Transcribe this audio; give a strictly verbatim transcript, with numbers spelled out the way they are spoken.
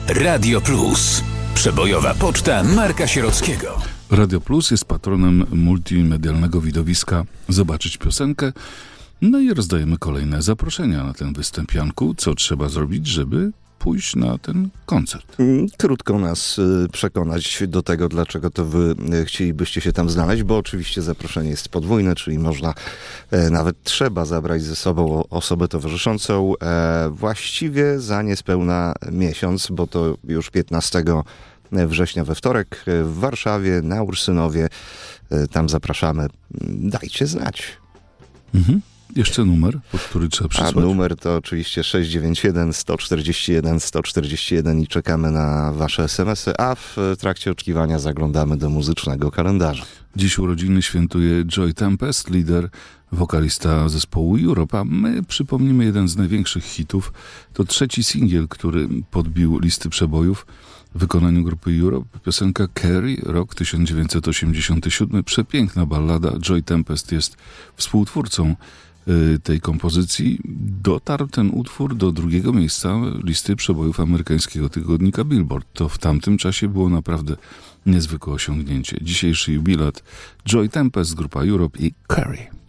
Radio Plus. Przebojowa poczta Marka Sierockiego. Radio Plus jest patronem multimedialnego widowiska Zobaczyć Piosenkę. No i rozdajemy kolejne zaproszenia na ten występ. Janku, co trzeba zrobić, żeby pójść na ten koncert? Krótko nas przekonać do tego, dlaczego to wy chcielibyście się tam znaleźć, bo oczywiście zaproszenie jest podwójne, czyli można, nawet trzeba zabrać ze sobą osobę towarzyszącą właściwie za niespełna miesiąc, bo to już piętnastego września we wtorek w Warszawie na Ursynowie. Tam zapraszamy. Dajcie znać. Mhm. Jeszcze numer, pod który trzeba przysłać? A numer to oczywiście sześć dziewięć jeden, sto czterdzieści jeden, sto czterdzieści jeden i czekamy na wasze esemesy, a w trakcie oczekiwania zaglądamy do muzycznego kalendarza. Dziś urodziny świętuje Joy Tempest, lider, wokalista zespołu Europe. My przypomnimy jeden z największych hitów. To trzeci singiel, który podbił listy przebojów w wykonaniu grupy Europe. Piosenka Carrie, rok tysiąc dziewięćset osiemdziesiąty siódmy. Przepiękna ballada. Joy Tempest jest współtwórcą tej kompozycji. Dotarł ten utwór do drugiego miejsca listy przebojów amerykańskiego tygodnika Billboard. To w tamtym czasie było naprawdę niezwykłe osiągnięcie. Dzisiejszy jubilat Joy Tempest, grupa Europe i Carrie.